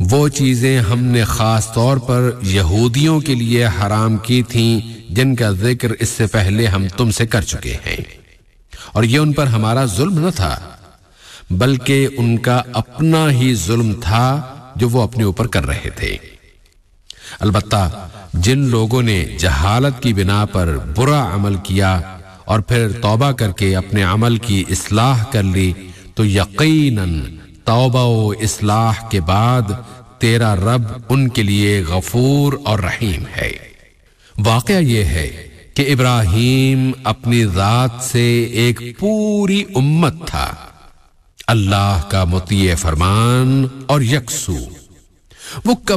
वो चीजें हमने खास तौर पर यहूदियों के लिए हराम की थीं जिनका जिक्र इससे पहले हम तुमसे कर चुके हैं, और ये उन पर हमारा जुल्म न था बल्कि उनका अपना ही जुल्म था जो वो अपने ऊपर कर रहे थे। अलबत्ता जिन लोगों ने जहालत की बिना पर बुरा अमल किया और फिर तौबा करके अपने अमल की इस्लाह कर ली, तो यकीनन तौबा व इस्लाह के बाद तेरा रब उनके लिए गफूर और रहीम है। वाक़या ये है कि इब्राहीम अपनी जात से एक पूरी उम्मत था, अल्लाह का मुतीए फरमान और यकसू। वो